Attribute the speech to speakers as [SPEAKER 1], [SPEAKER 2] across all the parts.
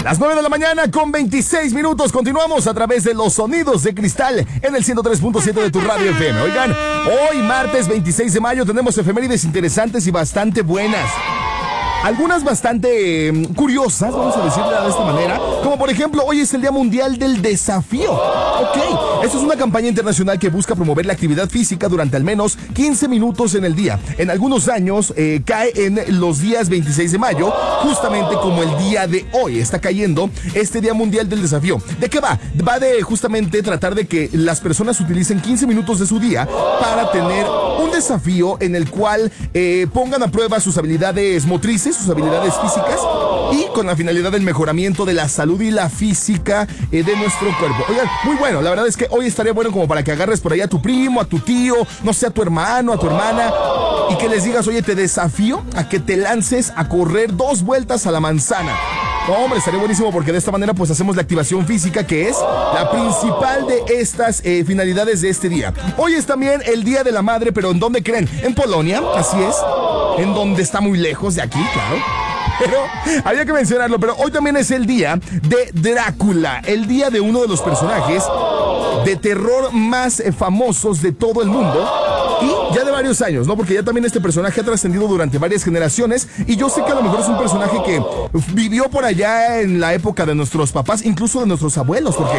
[SPEAKER 1] Las 9 de la mañana con 26 minutos. Continuamos a través de los sonidos de Cristal en el 103.7 de tu radio FM. Oigan, hoy martes 26 de mayo tenemos efemérides interesantes y bastante buenas. Algunas bastante curiosas, vamos a decirlo de esta manera, como por ejemplo, hoy es el Día Mundial del Desafío. Ok, esto es una campaña internacional que busca promover la actividad física durante al menos 15 minutos en el día. En algunos años cae en los días 26 de mayo, justamente como el día de hoy. Está cayendo este Día Mundial del Desafío. ¿De qué va? Va de justamente tratar de que las personas utilicen 15 minutos de su día para tener un desafío en el cual pongan a prueba sus habilidades motrices, sus habilidades físicas, y con la finalidad del mejoramiento de la salud y la física de nuestro cuerpo. Oigan, muy bueno, la verdad es que hoy estaría bueno como para que agarres por ahí a tu primo, a tu tío, no sé, a tu hermano, a tu hermana, y que les digas, oye, te desafío a que te lances a correr 2 vueltas a la manzana. No, hombre, estaría buenísimo porque de esta manera pues hacemos la activación física, que es la principal de estas finalidades de este día. Hoy es también el Día de la Madre, pero ¿en dónde creen? En Polonia, así es, en donde está muy lejos de aquí, claro. Pero había que mencionarlo, pero hoy también es el día de Drácula, el día de uno de los personajes de terror más famosos de todo el mundo. Y ya de varios años, ¿no? Porque ya también este personaje ha trascendido durante varias generaciones. Y yo sé que a lo mejor es un personaje que vivió por allá en la época de nuestros papás, incluso de nuestros abuelos, porque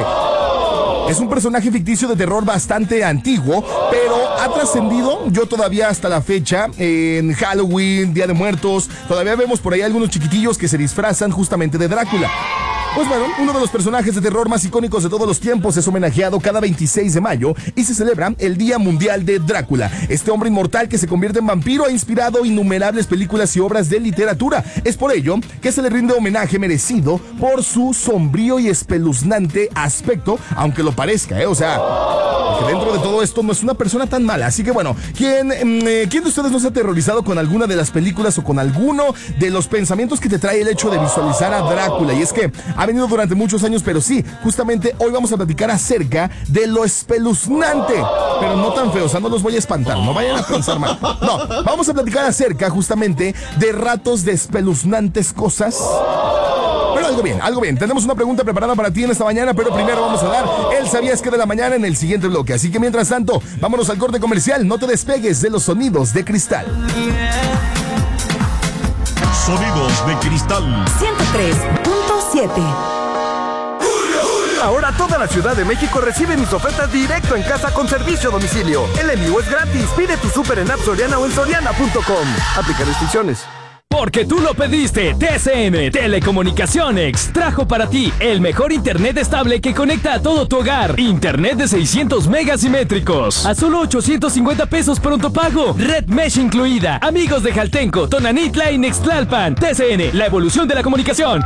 [SPEAKER 1] es un personaje ficticio de terror bastante antiguo, pero ha trascendido. Yo todavía hasta la fecha, en Halloween, Día de Muertos, todavía vemos por ahí algunos chiquitillos que se disfrazan justamente de Drácula. Pues bueno, uno de los personajes de terror más icónicos de todos los tiempos es homenajeado cada 26 de mayo y se celebra el Día Mundial de Drácula. Este hombre inmortal que se convierte en vampiro ha inspirado innumerables películas y obras de literatura. Es por ello que se le rinde homenaje merecido por su sombrío y espeluznante aspecto, aunque lo parezca, o sea, que dentro de todo esto no es una persona tan mala. Así que bueno, ¿quién de ustedes no se ha aterrorizado con alguna de las películas o con alguno de los pensamientos que te trae el hecho de visualizar a Drácula? Y es que ha venido durante muchos años, pero sí, justamente hoy vamos a platicar acerca de lo espeluznante, pero no tan feo, o sea, no los voy a espantar, no vayan a pensar mal. No, vamos a platicar acerca justamente de ratos de espeluznantes cosas. Pero algo bien. Tenemos una pregunta preparada para ti en esta mañana, pero primero vamos a dar el ¿sabías qué de la mañana en el siguiente bloque? Así que mientras tanto, vámonos al corte comercial. No te despegues de los sonidos de Cristal.
[SPEAKER 2] Sonidos de Cristal
[SPEAKER 3] 103.7.
[SPEAKER 4] Ahora toda la Ciudad de México recibe mis ofertas directo en casa con servicio a domicilio. El envío es gratis. Pide tu súper en App Soriana o en soriana.com. Aplica restricciones.
[SPEAKER 5] Porque tú lo pediste, TCM Telecomunicaciones trajo para ti el mejor internet estable que conecta a todo tu hogar. Internet de 600 megas simétricos a solo 850 pesos pronto pago. Red Mesh incluida. Amigos de Jaltenco, Tonanitla y Nextlalpan. TCN, la evolución de la comunicación.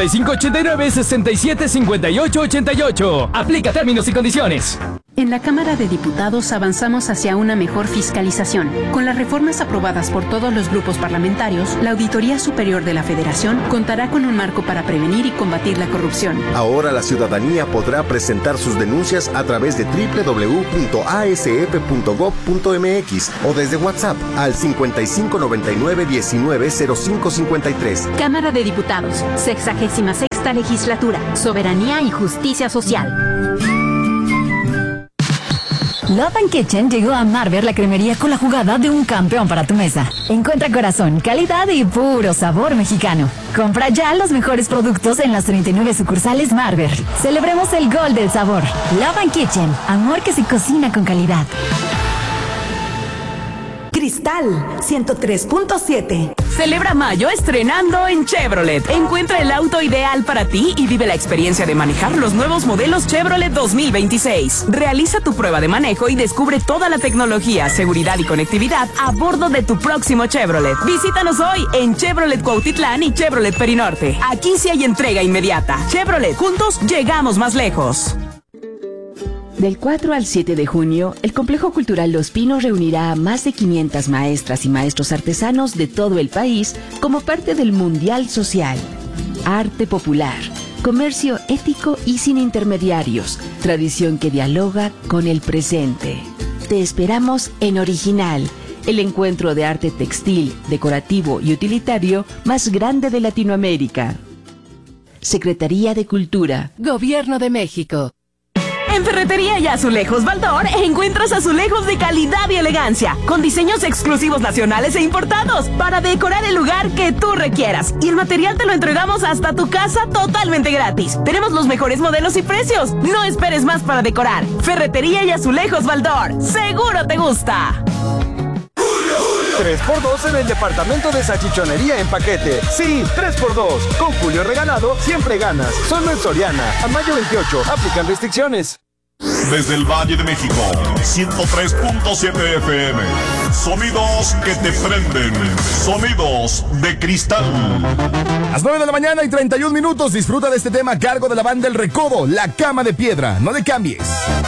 [SPEAKER 5] 5589-675888. Aplica términos y condiciones.
[SPEAKER 6] En la Cámara de Diputados avanzamos hacia una mejor fiscalización. Con las reformas aprobadas por todos los grupos parlamentarios, la Auditoría Superior de la Federación contará con un marco para prevenir y combatir la corrupción.
[SPEAKER 7] Ahora la ciudadanía podrá presentar sus denuncias a través de www.asf.gov.mx o desde WhatsApp al 5599-190553.
[SPEAKER 6] Cámara de Diputados, 66ª Legislatura, Soberanía y Justicia Social.
[SPEAKER 3] Love and Kitchen llegó a Marber, la cremería con la jugada de un campeón para tu mesa. Encuentra corazón, calidad y puro sabor mexicano. Compra ya los mejores productos en las 39 sucursales Marber. Celebremos el gol del sabor. Love and Kitchen, amor que se cocina con calidad. Cristal 103.7.
[SPEAKER 8] Celebra mayo estrenando en Chevrolet. Encuentra el auto ideal para ti y vive la experiencia de manejar los nuevos modelos Chevrolet 2026. Realiza tu prueba de manejo y descubre toda la tecnología, seguridad y conectividad a bordo de tu próximo Chevrolet. Visítanos hoy en Chevrolet Cuautitlán y Chevrolet Perinorte. Aquí sí hay entrega inmediata. Chevrolet, juntos llegamos más lejos.
[SPEAKER 9] Del 4 al 7 de junio, el Complejo Cultural Los Pinos reunirá a más de 500 maestras y maestros artesanos de todo el país como parte del Mundial Social. Arte popular, comercio ético y sin intermediarios, tradición que dialoga con el presente. Te esperamos en Original, el encuentro de arte textil, decorativo y utilitario más grande de Latinoamérica. Secretaría de Cultura.
[SPEAKER 10] Gobierno de México.
[SPEAKER 8] En Ferretería y Azulejos Baldor encuentras azulejos de calidad y elegancia, con diseños exclusivos nacionales e importados, para decorar el lugar que tú requieras. Y el material te lo entregamos hasta tu casa totalmente gratis. Tenemos los mejores modelos y precios. No esperes más para decorar. Ferretería y Azulejos Baldor. ¡Seguro te gusta!
[SPEAKER 4] 3x2 en el departamento de salchichonería en paquete. Sí, 3x2. Con Julio regalado, siempre ganas. Solo en Soriana. A mayo 28. Aplican restricciones.
[SPEAKER 2] Desde el Valle de México, 103.7 FM. Sonidos que te prenden. Sonidos de cristal.
[SPEAKER 1] Las 9 de la mañana y 31 minutos. Disfruta de este tema a cargo de la banda El Recodo, La Cama de Piedra. No le cambies.